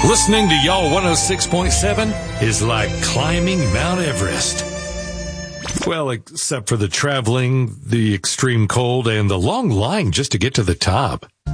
Listening to Y'all 106.7 is like climbing Mount Everest. Well, except for the traveling, the extreme cold, and the long line just to get to the top.